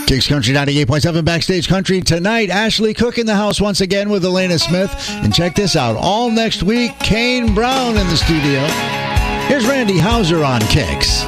Kicks Country 98.7 Backstage Country tonight. Ashley Cook in the house once again with Elena Smith. And check this out. All next week, Kane Brown in the studio. Here's Randy Houser on Kicks.